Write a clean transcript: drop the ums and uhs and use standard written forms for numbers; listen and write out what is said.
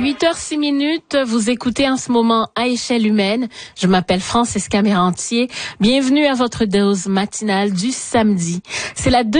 8h06, vous écoutez en ce moment À échelle humaine. Je m'appelle Francesca Mérantier. Bienvenue à votre dose matinale du samedi. C'est la